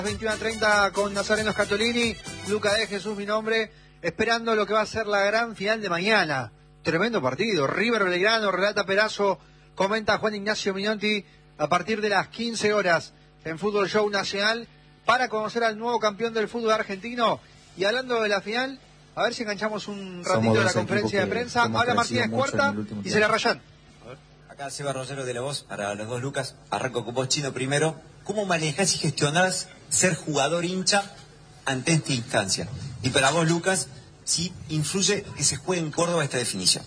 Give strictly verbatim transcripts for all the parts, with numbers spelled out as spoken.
veintiuno treinta con Nazareno Scatolini, Luca de Jesús mi nombre, esperando lo que va a ser la gran final de mañana. Tremendo partido, River Belgrano, relata Perazo, comenta Juan Ignacio Minotti a partir de las quince horas en Fútbol Show Nacional para conocer al nuevo campeón del fútbol argentino. Y hablando de la final, a ver si enganchamos un ratito de la conferencia de prensa. Habla Martínez Cuarta y se la rayan. Acá Seba Rosero de La Voz, para los dos Lucas. Arranco con vos, Chino, primero. ¿Cómo manejás y gestionás ser jugador hincha ante esta instancia? Y para vos, Lucas, ¿sí influye que se juegue en Córdoba esta definición?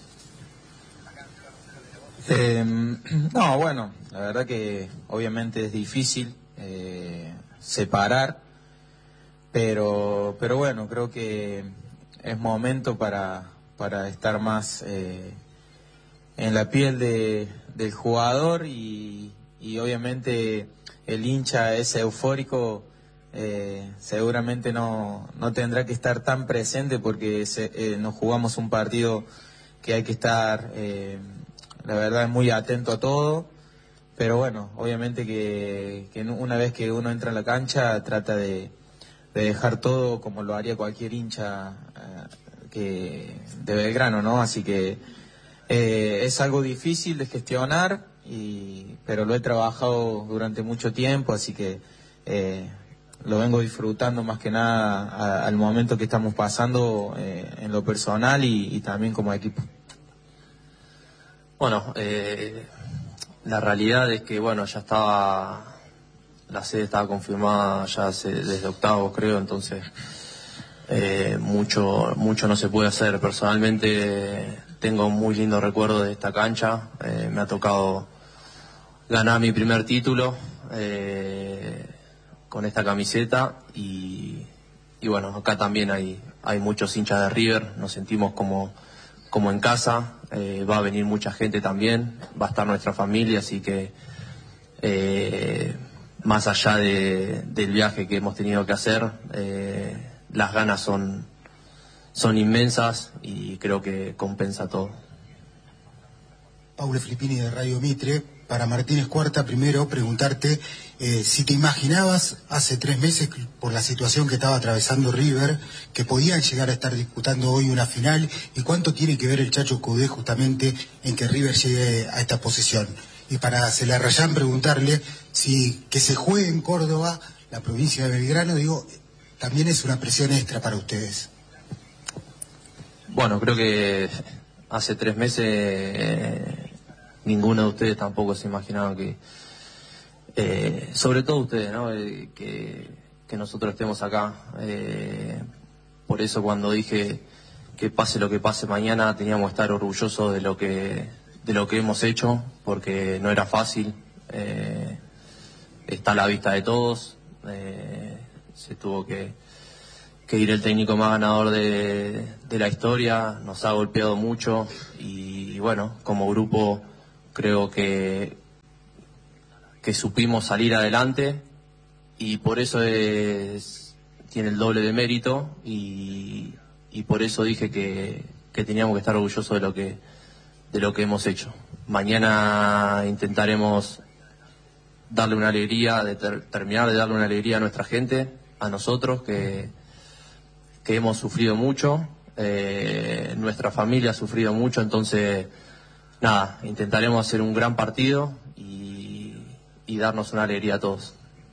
Eh, no, bueno, la verdad que obviamente es difícil eh, separar, pero pero bueno, creo que es momento para, para estar más eh, en la piel de, del jugador y, y obviamente el hincha ese eufórico eh, seguramente no, no tendrá que estar tan presente porque se, eh, nos jugamos un partido que hay que estar, eh, la verdad, muy atento a todo, pero bueno, obviamente que, que una vez que uno entra en la cancha trata de, de dejar todo como lo haría cualquier hincha eh, que de Belgrano, ¿no? Así que eh, es algo difícil de gestionar, y, pero lo he trabajado durante mucho tiempo, así que eh, lo vengo disfrutando más que nada a, al momento que estamos pasando eh, en lo personal y, y también como equipo. Bueno, eh, la realidad es que bueno, ya estaba, la sede estaba confirmada ya hace, desde octavos creo, entonces eh, mucho, mucho no se puede hacer. Personalmente tengo muy lindo recuerdo de esta cancha, eh, me ha tocado ganar mi primer título eh, con esta camiseta y, y bueno, acá también hay, hay muchos hinchas de River, nos sentimos como, como en casa, eh, va a venir mucha gente también, va a estar nuestra familia, así que eh, más allá de, del viaje que hemos tenido que hacer, eh, las ganas son, son inmensas y creo que compensa todo. Paulo Filippini de Radio Mitre. Para Martínez Cuarta, primero preguntarte eh, si te imaginabas hace tres meses, por la situación que estaba atravesando River, que podían llegar a estar disputando hoy una final, y cuánto tiene que ver el Chacho Coudet justamente en que River llegue a esta posición. Y para Celarrayán preguntarle si que se juegue en Córdoba, la provincia de Belgrano, digo, también es una presión extra para ustedes. Bueno, creo que hace tres meses eh, ninguno de ustedes tampoco se imaginaba que, eh, sobre todo ustedes, ¿no? Eh, que, que nosotros estemos acá. Eh, por eso cuando dije que pase lo que pase mañana, teníamos que estar orgullosos de lo que, de lo que hemos hecho, porque no era fácil. Eh, está a la vista de todos. Eh, se tuvo que, que ir el técnico más ganador de, de la historia, nos ha golpeado mucho y, y bueno, como grupo creo que, que supimos salir adelante y por eso es, tiene el doble de mérito y, y por eso dije que, que teníamos que estar orgullosos de lo que, de lo que hemos hecho. Mañana intentaremos darle una alegría, de ter, terminar de darle una alegría a nuestra gente, a nosotros que, que hemos sufrido mucho, eh, nuestra familia ha sufrido mucho, entonces nada, intentaremos hacer un gran partido y, y darnos una alegría a todos.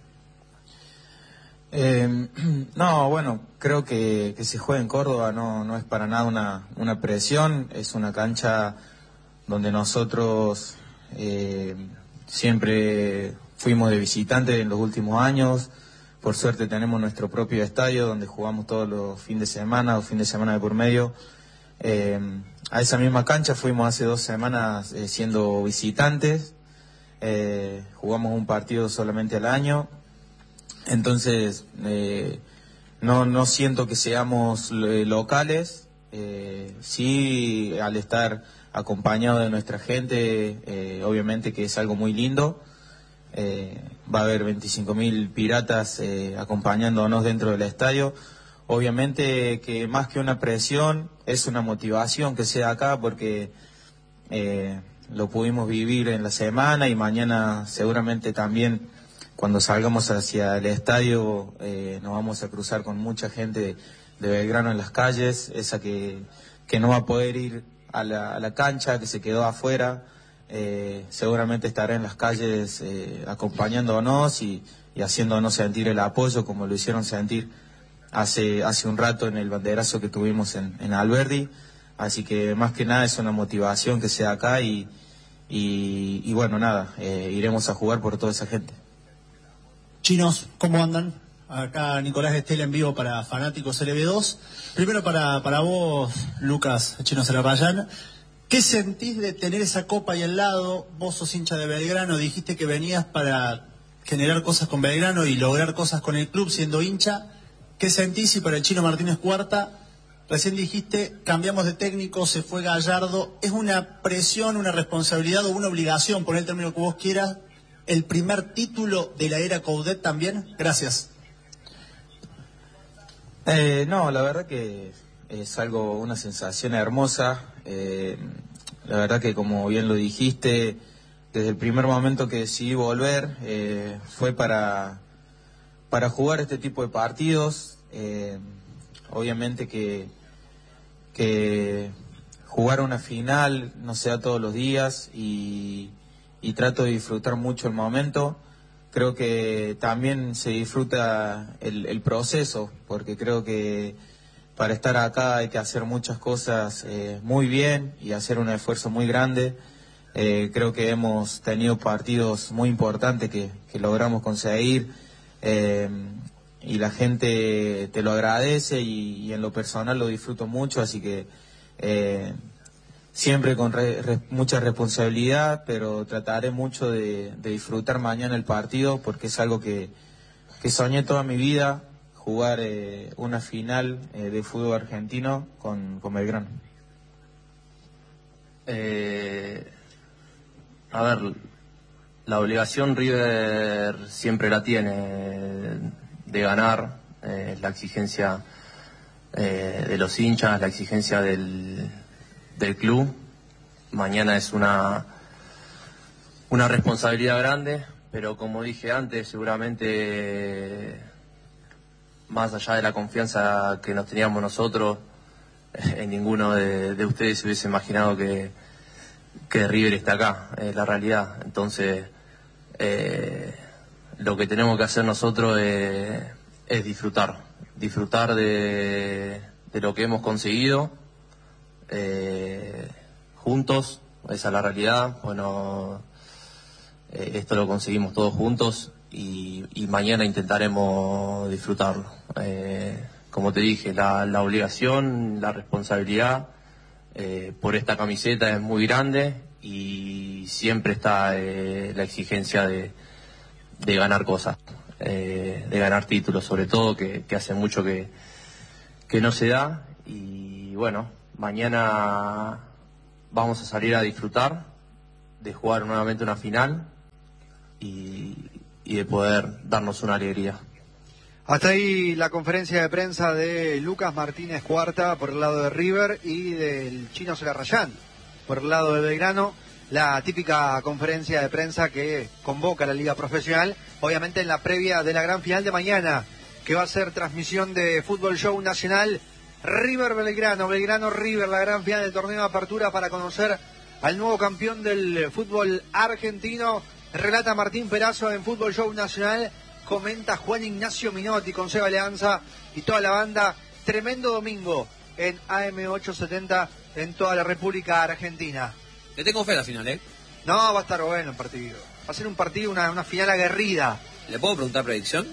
Eh, no, bueno, creo que, que se juega en Córdoba no, no es para nada una, una presión, es una cancha donde nosotros eh, siempre fuimos de visitante en los últimos años. Por suerte tenemos nuestro propio estadio donde jugamos todos los fines de semana o fin de semana de por medio. Eh, a esa misma cancha fuimos hace dos semanas eh, siendo visitantes, eh, jugamos un partido solamente al año, entonces eh, no, no siento que seamos eh, locales, eh, sí al estar acompañado de nuestra gente, eh, obviamente que es algo muy lindo, eh, va a haber veinticinco mil piratas eh, acompañándonos dentro del estadio. Obviamente que más que una presión es una motivación que sea acá porque eh, lo pudimos vivir en la semana y mañana seguramente también cuando salgamos hacia el estadio eh, nos vamos a cruzar con mucha gente de Belgrano en las calles, esa que, que no va a poder ir a la, a la cancha, que se quedó afuera, eh, seguramente estará en las calles eh, acompañándonos y, y haciéndonos sentir el apoyo como lo hicieron sentir hace, hace un rato en el banderazo que tuvimos en, en Alberdi. Así que más que nada es una motivación que sea acá y, y, y bueno, nada, eh, iremos a jugar por toda esa gente. Chinos, ¿cómo andan? Acá Nicolás Estela en vivo para Fanáticos L B dos. Primero para, para vos, Lucas Chino Celarayán. ¿Qué sentís de tener esa copa ahí al lado? Vos sos hincha de Belgrano, dijiste que venías para generar cosas con Belgrano y lograr cosas con el club siendo hincha. ¿Qué sentís? Y para el Chino Martínez Cuarta, recién dijiste, cambiamos de técnico, se fue Gallardo. ¿Es una presión, una responsabilidad o una obligación, por el término que vos quieras, el primer título de la era Coudet también? Gracias. Eh, no, la verdad que es algo, una sensación hermosa. Eh, la verdad que, como bien lo dijiste, desde el primer momento que decidí volver eh, fue para, para jugar este tipo de partidos. Eh, obviamente que, que jugar una final no sea todos los días y, y trato de disfrutar mucho el momento. Creo que también se disfruta el, el proceso, porque creo que para estar acá hay que hacer muchas cosas eh, muy bien y hacer un esfuerzo muy grande. Eh, creo que hemos tenido partidos muy importantes que, que logramos conseguir eh, y la gente te lo agradece y, y en lo personal lo disfruto mucho, así que eh, siempre con re, re, mucha responsabilidad, pero trataré mucho de, de disfrutar mañana el partido porque es algo que, que soñé toda mi vida, jugar eh, una final eh, de fútbol argentino con, con Belgrano. Eh, a ver, la obligación River siempre la tiene de ganar, eh, la exigencia eh, de los hinchas, la exigencia del, del club. Mañana es una, una responsabilidad grande, pero como dije antes, seguramente más allá de la confianza que nos teníamos nosotros, en ninguno de, de ustedes se hubiese imaginado que, que River está acá, es la realidad. Entonces, eh, lo que tenemos que hacer nosotros es, es disfrutar, disfrutar de, de lo que hemos conseguido eh, juntos, esa es la realidad. Bueno, eh, esto lo conseguimos todos juntos y, y mañana intentaremos disfrutarlo. Eh, como te dije, la, la obligación, la responsabilidad eh, por esta camiseta es muy grande y siempre está eh, la exigencia de, de ganar cosas, eh, de ganar títulos, sobre todo, que, que hace mucho que, que no se da. Y bueno, mañana vamos a salir a disfrutar de jugar nuevamente una final y, y de poder darnos una alegría. Hasta ahí la conferencia de prensa de Lucas Martínez Cuarta por el lado de River y del Chino Celarayán por el lado de Belgrano. La típica conferencia de prensa que convoca a la Liga Profesional, obviamente en la previa de la gran final de mañana, que va a ser transmisión de Fútbol Show Nacional River Belgrano, Belgrano River, la gran final del torneo de apertura para conocer al nuevo campeón del fútbol argentino. Relata Martín Perazo en Fútbol Show Nacional. Comenta Juan Ignacio Minotti con Seba Leanza y toda la banda. Tremendo domingo en A M ochocientos setenta en toda la República Argentina. Le tengo fe a la final, ¿eh? No, va a estar bueno el partido. Va a ser un partido, una, una final aguerrida. ¿Le puedo preguntar predicción?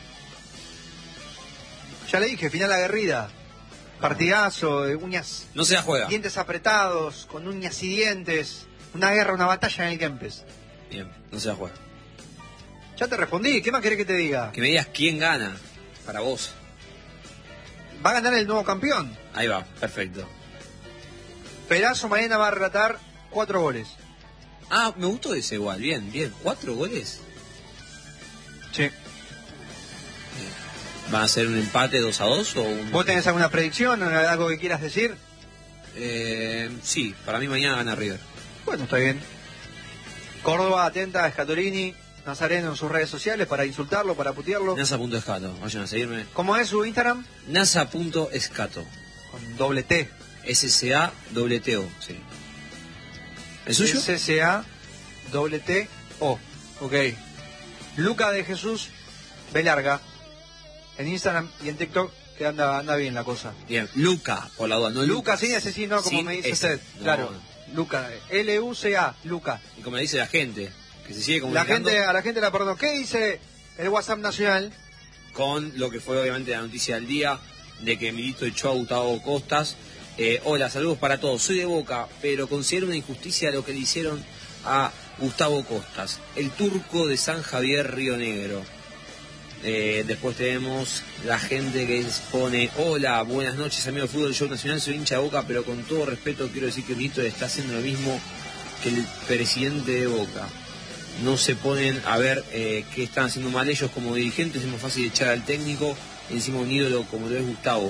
Ya le dije, final aguerrida. Partidazo, de uñas. No se la juega. Dientes apretados, con uñas y dientes. Una guerra, una batalla en el Kempes. Bien, no se la juega. Ya te respondí, ¿qué más querés que te diga? Que me digas quién gana para vos. Va a ganar el nuevo campeón. Ahí va, perfecto. Perazo mañana va a relatar cuatro goles. Ah, me gustó ese igual, bien, bien. ¿Cuatro goles? Sí. ¿Va a ser un empate dos a dos o un...? ¿Vos tenés alguna predicción o algo que quieras decir? Eh, sí, para mí mañana gana River. Bueno, está bien. Córdoba atenta a Scatolini. Nazareno en sus redes sociales para insultarlo, para putearlo. Nasa.escato, vayan a seguirme. ¿Cómo es su Instagram? Nasa.escato. Con doble T. S S A W T O, sí. ¿El suyo? S S A W T O. Ok. Luca de Jesús B larga. En Instagram y en TikTok, que anda, anda bien la cosa. Bien, Luca, por la duda, no Luca, Lucas. sin ese sí, no, como Sin me dice ese. usted. No, Claro. no. Luca. L U C A. Luca. Y como dice la gente, que se sigue La comunicando gente, a la gente la perdonó. ¿Qué dice el WhatsApp nacional? con lo que fue obviamente la noticia del día, de que Milito echó a Gustavo Costas. Eh, hola, saludos para todos. Soy de Boca, pero considero una injusticia lo que le hicieron a Gustavo Costas, el turco de San Javier, Río Negro. Eh, después tenemos la gente que pone: hola, buenas noches, amigo de Fútbol Show Nacional, soy hincha de Boca, pero con todo respeto quiero decir que Milito está haciendo lo mismo que el presidente de Boca. No se ponen a ver eh, qué están haciendo mal ellos como dirigentes, es más fácil echar al técnico encima un ídolo como lo es Gustavo.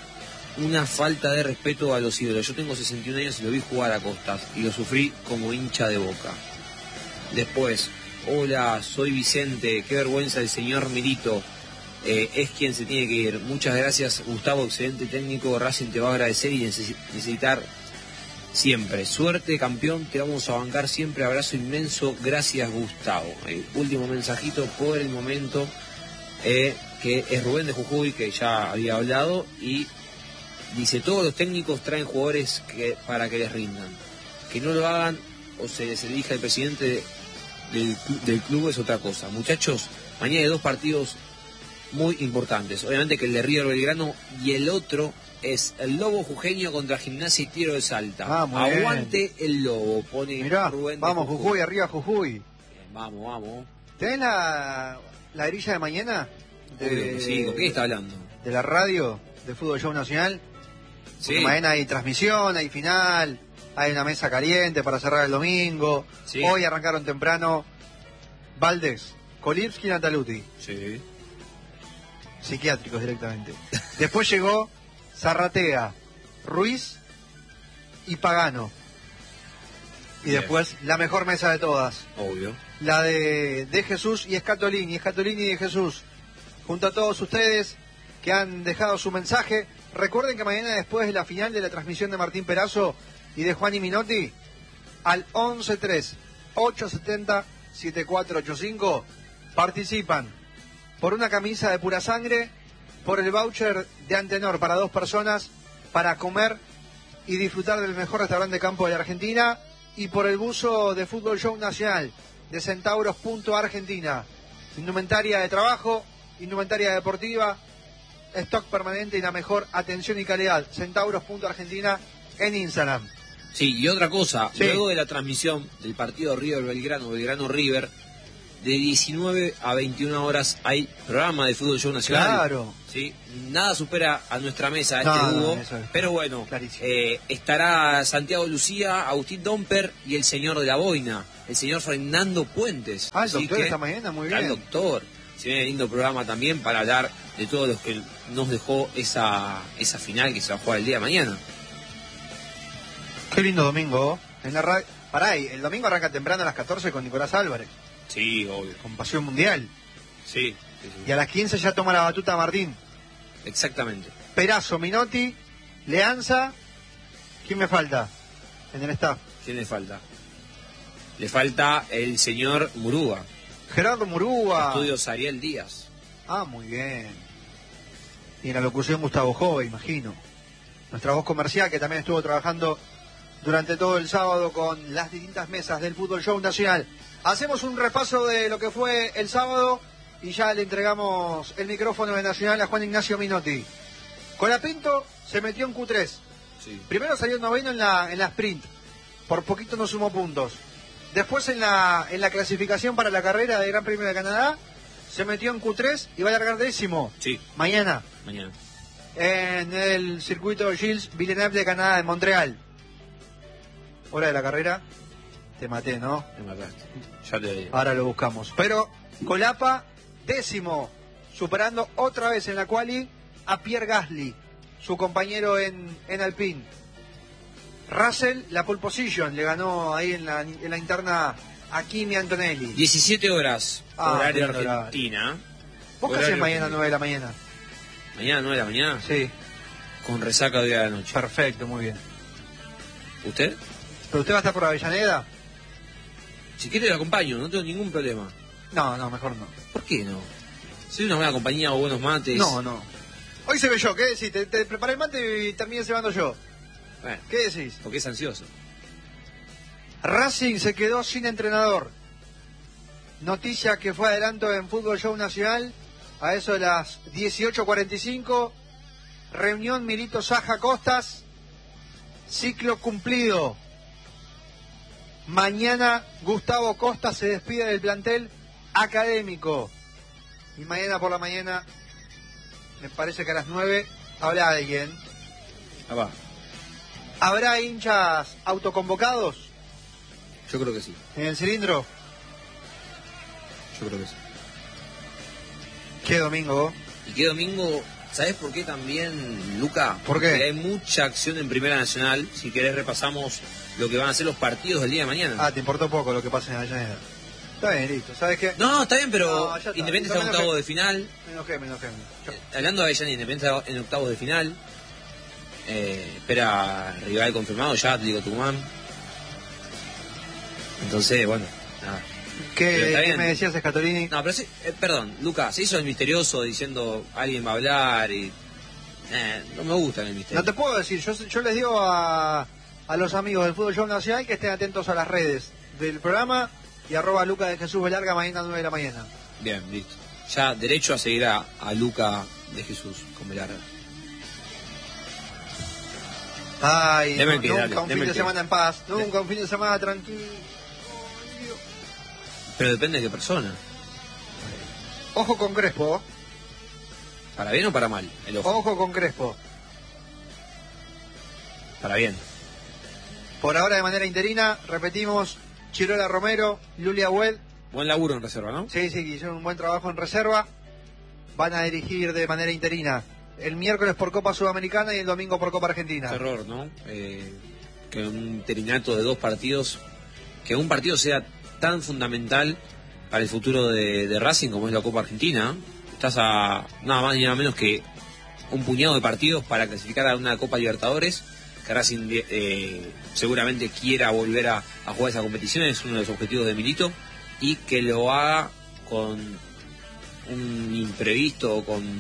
Una falta de respeto a los ídolos. Yo tengo sesenta y un años y lo vi jugar a Costas y lo sufrí como hincha de Boca. Después, hola, soy Vicente, qué vergüenza el señor Milito, eh, es quien se tiene que ir. Muchas gracias, Gustavo, excelente técnico, Racing te va a agradecer y neces- necesitar siempre. Suerte, campeón, te vamos a bancar siempre, abrazo inmenso, gracias, Gustavo. El último mensajito por el momento, eh, que es Rubén de Jujuy, que ya había hablado, y dice: todos los técnicos traen jugadores que, para que les rindan. Que no lo hagan o se les elija el presidente del, del club es otra cosa. Muchachos, mañana hay dos partidos muy importantes. Obviamente que el de River Belgrano y el otro es el Lobo Jujeño contra Gimnasia y Tiro de Salta. Ah, muy bien. Aguante el Lobo, pone Mirá, Rubén de vamos Jujuy, arriba Jujuy. Bien, vamos, vamos. ¿Tenés la, la grilla de mañana? De, Obvio que sí, ¿con quién está hablando? De la radio, de Fútbol Show Nacional. Sí. Porque mañana hay transmisión, hay final, hay una mesa caliente para cerrar el domingo. Sí. Hoy arrancaron temprano Valdés, Kolipski y Nataluti. Sí. Psiquiátricos directamente. Después llegó Zarratea, Ruiz y Pagano. Y Bien. después la mejor mesa de todas, Obvio. la de, de Jesús y Escatolini, Escatolini y de Jesús. Junto a todos ustedes que han dejado su mensaje. Recuerden que mañana, después de la final de la transmisión de Martín Perazo y de Juan y Minotti, al once tres ocho siete cero siete cuatro ocho cinco participan por una camisa de pura sangre, por el voucher de Antenor para dos personas para comer y disfrutar del mejor restaurante de campo de la Argentina, y por el buzo de Fútbol Show Nacional de Centauros punto Argentina. Indumentaria de trabajo, indumentaria deportiva, stock permanente y la mejor atención y calidad. Centauros punto Argentina en Instagram. Sí, y otra cosa, Sí. luego de la transmisión del partido River Belgrano, Belgrano River, de diecinueve a veintiuna horas hay programa de Fútbol Show Nacional. Claro. Sí, nada supera a nuestra mesa este No, no, Hugo, eso es pero bueno, clarísimo. eh, estará Santiago Lucía, Agustín Domper y el señor de la boina, el señor Fernando Puentes. Ah, el Así doctor que, esta mañana, muy está el bien. doctor. Se viene lindo programa también para hablar de todos los que nos dejó esa, esa final que se va a jugar el día de mañana. Qué lindo domingo. En la radio. Pará, ahí, el domingo arranca temprano a las catorce con Nicolás Álvarez, Sí, obvio. con Pasión Mundial. Sí, sí, sí. Y a las quince ya toma la batuta Martín. Exactamente. Perazo, Minotti, Leanza. ¿Quién me falta en el staff? ¿Quién le falta? Le falta el señor Murúa, Gerardo Murúa. Estudios Ariel Díaz. Ah, muy bien. Y en la locución Gustavo Jove, imagino. Nuestra voz comercial, que también estuvo trabajando durante todo el sábado con las distintas mesas del Fútbol Show Nacional. Hacemos un repaso de lo que fue el sábado y ya le entregamos el micrófono de Nacional a Juan Ignacio Minotti. Colapinto se metió en Q tres. Sí. Primero salió noveno en la, en la sprint. Por poquito no sumó puntos. Después en la, en la clasificación para la carrera de Gran Premio de Canadá se metió en Q tres y va a largar décimo. Sí, Mañana mañana. en el circuito Gilles Villeneuve de Canadá, en Montreal. Hora de la carrera. Te maté, ¿no? Me mataste. Ya te digo. Ahora lo buscamos. Pero Colapa, décimo, superando otra vez en la quali a Pierre Gasly, su compañero en, en Alpine. Russell, la pole position, le ganó ahí en la, en la interna a Kimi Antonelli. diecisiete horas, Ah, horario lindo horario. Argentina. ¿Vos qué haces Horario mañana a argentino. nueve de la mañana? Mañana nueve de la mañana, Sí, con resaca de la noche. perfecto, muy bien. ¿Usted? ¿Pero usted va a estar por Avellaneda? Si quiere lo acompaño, no tengo ningún problema. No, no, mejor no. ¿Por qué no? Soy una buena compañía o buenos mates. No, no. Hoy se ve yo, ¿qué decís? Te, te preparé el mate y terminé cebando yo. Bueno, ¿Qué decís? porque es ansioso. Racing se quedó sin entrenador. Noticia que fue adelanto en Fútbol Show Nacional a eso de las dieciocho cuarenta y cinco. Reunión Milito Saja Costas. Ciclo cumplido. Mañana Gustavo Costa se despide del plantel académico. Y mañana por la mañana, me parece que a las nueve, habrá alguien. Ah, va. ¿Habrá hinchas autoconvocados Yo creo que sí. en el cilindro? Yo creo que sí. ¿Qué domingo? Y que domingo, ¿sabés por qué también, Luca? ¿Por qué? Porque hay mucha acción en Primera Nacional. Si querés repasamos lo que van a ser los partidos del día de mañana. Ah, te importó poco lo que pasa en Avellaneda. Está bien, listo. ¿Sabes qué? No, está bien, pero No, ya está. Independiente está en Yo me octavos enojé. de final. Me enojé, me enojé. me enojé. Eh, Hablando de Avellaneda, Independiente está en octavos de final. Eh, espera rival confirmado ya, Atlético Tucumán. Entonces, bueno, nada. ¿Qué, Pero está ¿qué bien. me decías, Scatolini? No, pero sí, eh, perdón, Luca, se hizo el misterioso diciendo alguien va a hablar y... Eh, no me gusta el misterio. No te puedo decir. Yo, yo les digo a, a los amigos del Fútbol Show Nacional que estén atentos a las redes del programa y arroba Luca de Jesús Velarga mañana a nueve de la mañana. Bien, listo. Ya derecho a seguir a, a Luca de Jesús con Velarga. Ay, Deme el no, pie, nunca dale, un deme fin el de pie. semana en paz. Nunca un fin de semana tranquilo. Ay, Dios. Pero depende de qué persona. Ojo con Crespo. ¿Para bien o para mal? El ojo. Ojo con Crespo. Para bien. Por ahora de manera interina, repetimos, Chirola Romero, Lulia Huel. Buen laburo en reserva, ¿no? Sí, sí, hicieron un buen trabajo en reserva. Van a dirigir de manera interina el miércoles por Copa Sudamericana y el domingo por Copa Argentina. Qué error, ¿no? Eh, que un interinato de dos partidos, que un partido sea tan fundamental para el futuro de, de Racing como es la Copa Argentina. Estás a nada más ni nada menos que un puñado de partidos para clasificar a una Copa Libertadores, que Racing eh, seguramente quiera volver a, a jugar esa competición, es uno de los objetivos de Milito, y que lo haga con un imprevisto o con...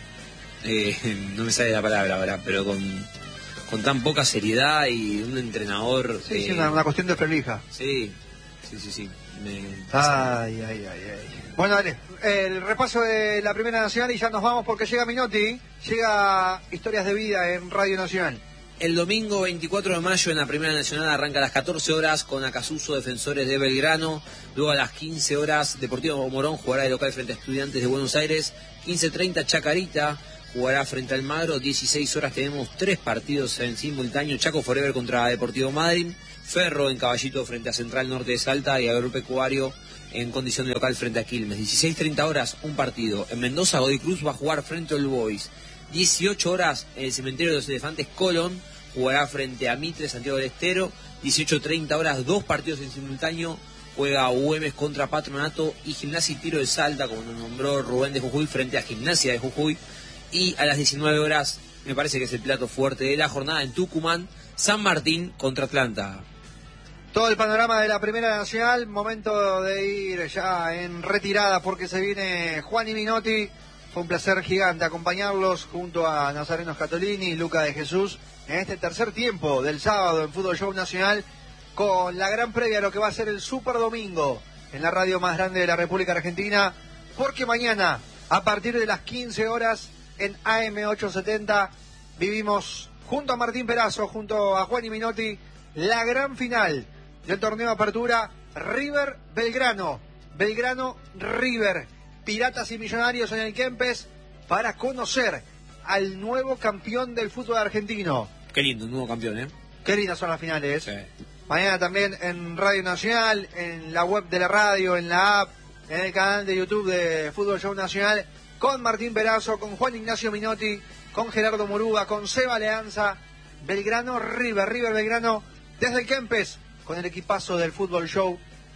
Eh, no me sale la palabra ahora, pero con, con tan poca seriedad y un entrenador... Sí, sí, eh, una, una cuestión de prolija. sí, sí, sí, sí. Me- Ay, ay, ay, ay. Bueno, dale, el repaso de la Primera Nacional y ya nos vamos porque llega Minotti, llega Historias de Vida en Radio Nacional. El domingo veinticuatro de mayo en la Primera Nacional arranca a las catorce horas con Acasuso Defensores de Belgrano. Luego a las quince horas Deportivo Morón jugará de local frente a Estudiantes de Buenos Aires. quince treinta Chacarita jugará frente al Magro. dieciséis horas tenemos tres partidos en simultáneo. Chaco Forever contra Deportivo Madrid. Ferro en Caballito frente a Central Norte de Salta y Agropecuario en condición de local frente a Quilmes. dieciséis treinta horas un partido. En Mendoza Godoy Cruz va a jugar frente al Boys. dieciocho horas en el Cementerio de los Elefantes Colón jugará frente a Mitre Santiago del Estero. dieciocho treinta horas, dos partidos en simultáneo. Juega Güemes contra Patronato y Gimnasia y Tiro de Salta, como nos nombró Rubén de Jujuy, frente a Gimnasia de Jujuy. Y a las diecinueve horas, me parece que es el plato fuerte de la jornada en Tucumán, San Martín contra Atlanta. Todo el panorama de la Primera Nacional, momento de ir ya en retirada porque se viene Juan y Minotti. Fue un placer gigante acompañarlos junto a Nazareno Scatolini y Luca de Jesús en este tercer tiempo del sábado en Fútbol Show Nacional con la gran previa a lo que va a ser el Super Domingo en la radio más grande de la República Argentina, porque mañana a partir de las quince horas en A M ochocientos setenta vivimos junto a Martín Perazo, junto a Juan y Minotti, la gran final del torneo de apertura River Belgrano, Belgrano River, Piratas y Millonarios en el Kempes para conocer al nuevo campeón del fútbol argentino. Qué lindo, un nuevo campeón, ¿eh? Qué lindas son las finales. Sí. Mañana también en Radio Nacional, en la web de la radio, en la app, en el canal de YouTube de Fútbol Show Nacional, con Martín Perazo, con Juan Ignacio Minotti, con Gerardo Muruga, con Seba Leanza, Belgrano River, River Belgrano, desde el Kempes, con el equipazo del Fútbol Show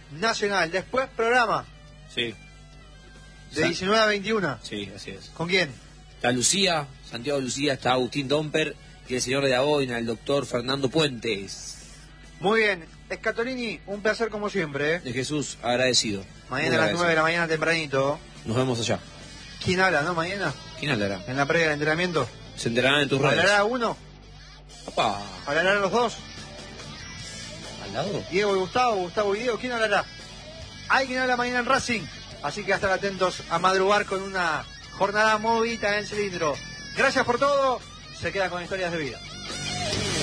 Nacional. Después programa Sí. de diecinueve a veintiuno. Sí, así es. ¿Con quién? Está Lucía, Santiago Lucía, está Agustín Domper y el señor de la boina, el doctor Fernando Puentes. Muy bien. Escatolini, un placer como siempre. ¿eh? De Jesús, agradecido. Mañana a las nueve de la mañana tempranito. Nos vemos allá. ¿Quién habla, no? Mañana, ¿Quién hablará? en la previa del entrenamiento. Se enterarán en tus redes. ¿Hablará uno? Papá, ¿Hablarán los dos? ¿al lado? Diego y Gustavo, Gustavo y Diego. ¿Quién hablará? Hay quien habla mañana en Racing. Así que a estar atentos a madrugar con una jornada movida en el cilindro. Gracias por todo. Se queda con Historias de Vida.